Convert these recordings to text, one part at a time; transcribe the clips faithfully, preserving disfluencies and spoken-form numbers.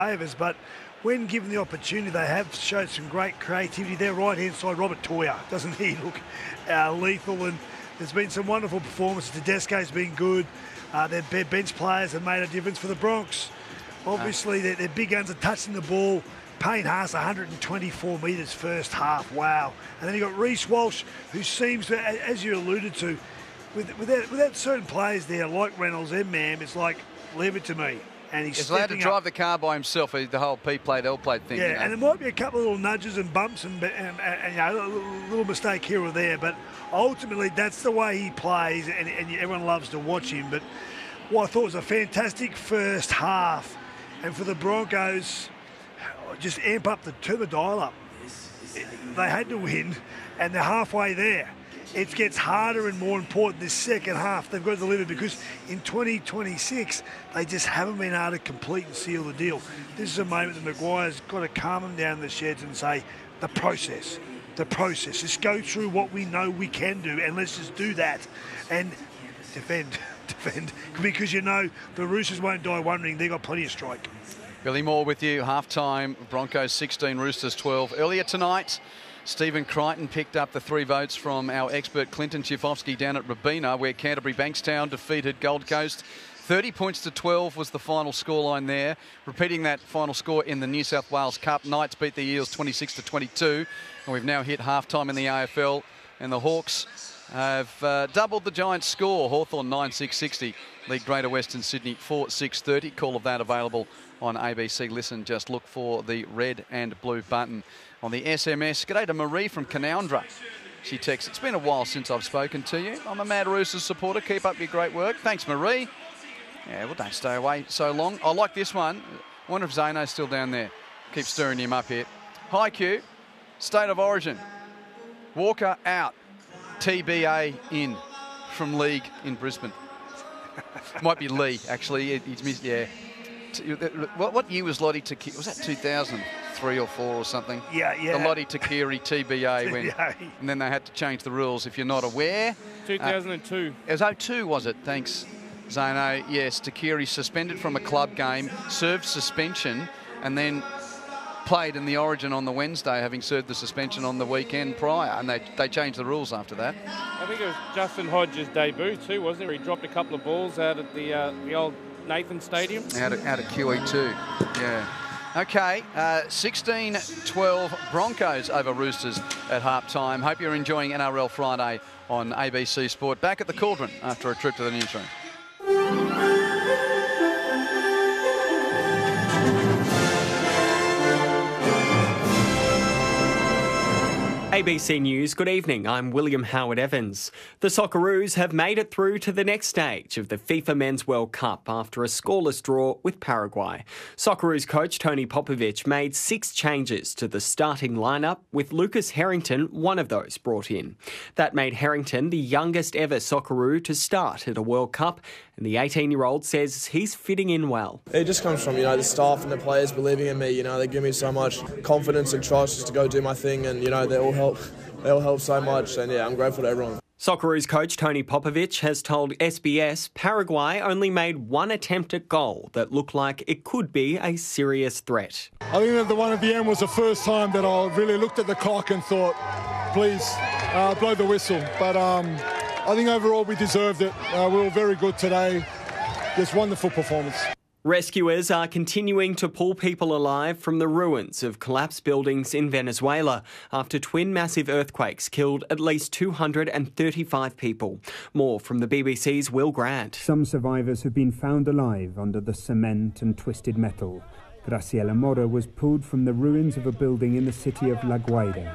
favours, but when given the opportunity, they have showed some great creativity. Their right-hand side, Robert Toya, doesn't he look uh, lethal? And there's been some wonderful performances. Tedesco's been good. Uh, their bench players have made a difference for the Bronx. Obviously, their, their big guns are touching the ball. Payne Haas, one hundred twenty-four metres first half. Wow. And then you got Reece Walsh, who seems to, as you alluded to, with, without, without certain players there, like Reynolds and Mam, it's like, leave it to me. And he's, he's allowed to drive up. the car by himself, the whole P-plate, L-plate thing. Yeah, you know? and there might be a couple of little nudges and bumps and, and, and you know, a little, little mistake here or there, but ultimately that's the way he plays, and, and everyone loves to watch him. But what I thought was a fantastic first half, and for the Broncos, just amp up the turn the dial up. They had to win, and they're halfway there. It gets harder and more important this second half. They've got to deliver, because in twenty twenty-six, they just haven't been able to complete and seal the deal. This is a moment that Maguire's got to calm them down in the sheds and say, the process, the process. Just go through what we know we can do, and let's just do that and defend, defend. Because you know the Roosters won't die wondering. They've got plenty of strike. Billy Moore with you, half-time, Broncos sixteen, Roosters twelve. Earlier tonight, Stephen Crichton picked up the three votes from our expert Clinton Chifovsky down at Robina, where Canterbury Bankstown defeated Gold Coast. thirty points to twelve was the final scoreline there. Repeating that final score in the New South Wales Cup, Knights beat the Eels twenty-six to twenty-two. And we've now hit half-time in the A F L, and the Hawks have uh, doubled the Giants' score. Hawthorn nine six sixty, lead Greater Western Sydney four six thirty. Call of that available on A B C Listen. Just look for the red and blue button on the S M S. G'day to Marie from Canoundra. She texts, it's been a while since I've spoken to you. I'm a Mad Roosters supporter. Keep up your great work. Thanks, Marie. Yeah, well, don't stay away so long. I like this one. I wonder if Zano's still down there. Keep stirring him up here. Hi, Q. State of Origin. Walker out. T B A in from League in Brisbane. Might be Lee, actually. He's missed, yeah. What, what year was Lottie Takiri? Was that two thousand three or four or something? Yeah, yeah. The Lottie Takiri T B A went, and then they had to change the rules. If you're not aware, two thousand two. Uh, it was oh two, was it? Thanks, Zano. Yes, Takiri suspended from a club game, served suspension, and then played in the Origin on the Wednesday, having served the suspension on the weekend prior, and they they changed the rules after that. I think it was Justin Hodges' debut too, wasn't it? Where he dropped a couple of balls out at the uh, the old Nathan Stadium. Out of, out of Q E two, yeah. Okay, uh, sixteen twelve Broncos over Roosters at half-time. Hope you're enjoying N R L Friday on A B C Sport. Back at the Cauldron after a trip to the newsroom. A B C News, good evening. I'm William Howard Evans. The Socceroos have made it through to the next stage of the FIFA Men's World Cup after a scoreless draw with Paraguay. Socceroos coach Tony Popovic made six changes to the starting lineup, with Lucas Harrington one of those brought in. That made Harrington the youngest ever Socceroo to start at a World Cup, and the eighteen-year-old says he's fitting in well. It just comes from, you know, the staff and the players believing in me. You know, they give me so much confidence and trust just to go do my thing, and, you know, they all help. They all help so much, and yeah, I'm grateful to everyone. Socceroos coach Tony Popovic has told S B S Paraguay only made one attempt at goal that looked like it could be a serious threat. I think that the one at the end was the first time that I really looked at the clock and thought, please, uh, blow the whistle. But um, I think overall we deserved it. Uh, we were very good today. Just wonderful performance. Rescuers are continuing to pull people alive from the ruins of collapsed buildings in Venezuela after twin massive earthquakes killed at least two hundred thirty-five people. More from the B B C's Will Grant. Some survivors have been found alive under the cement and twisted metal. Graciela Mora was pulled from the ruins of a building in the city of La Guaira.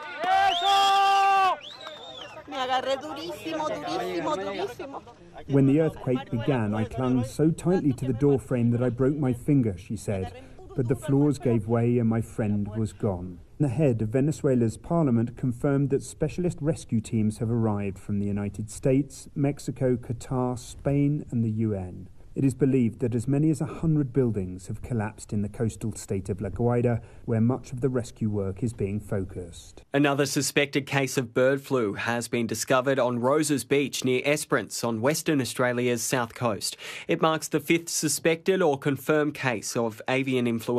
When the earthquake began, I clung so tightly to the doorframe that I broke my finger, she said. But the floors gave way and my friend was gone. The head of Venezuela's parliament confirmed that specialist rescue teams have arrived from the United States, Mexico, Qatar, Spain and the U N. It is believed that as many as one hundred buildings have collapsed in the coastal state of La Guaira, where much of the rescue work is being focused. Another suspected case of bird flu has been discovered on Roses Beach near Esperance on Western Australia's south coast. It marks the fifth suspected or confirmed case of avian influenza